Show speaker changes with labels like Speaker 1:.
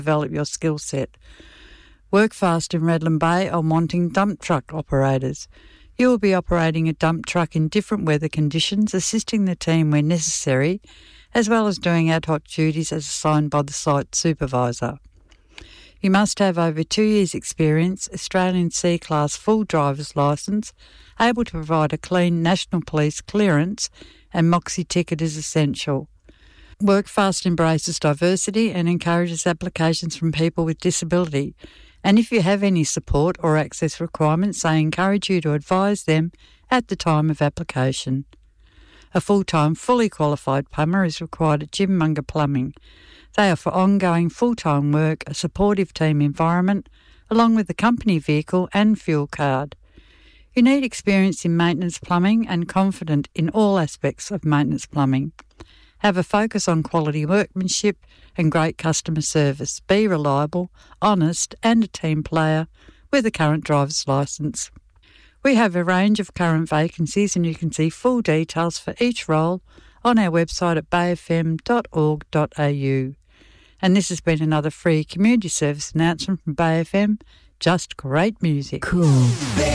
Speaker 1: develop your skill set. Workfast in Redland Bay are wanting dump truck operators. You will be operating a dump truck in different weather conditions, assisting the team where necessary, as well as doing ad hoc duties as assigned by the site supervisor. You must have over 2 years' experience, Australian C-Class full driver's licence, able to provide a clean National Police clearance, and Moxie ticket is essential. Workfast embraces diversity and encourages applications from people with disability. And if you have any support or access requirements, they encourage you to advise them at the time of application. A full-time, fully qualified plumber is required at Jim Munger Plumbing. They offer ongoing full-time work, a supportive team environment, along with a company vehicle and fuel card. You need experience in maintenance plumbing and confident in all aspects of maintenance plumbing. Have a focus on quality workmanship and great customer service. Be reliable, honest and a team player with a current driver's licence. We have a range of current vacancies and you can see full details for each role on our website at bayfm.org.au. And this has been another free community service announcement from Bay FM. Just great music.
Speaker 2: Cool.